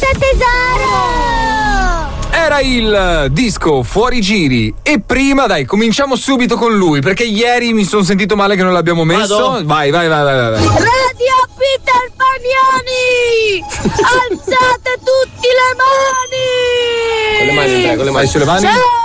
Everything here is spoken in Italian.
tesoro! Era il disco Fuori Giri. E prima, dai, cominciamo subito con lui, perché ieri mi sono sentito male che non l'abbiamo messo. Vai. Radio Peter Fagnani! Alzate tutti le mani! Con le mani, Andrea, con le mani sulle mani. Ciao!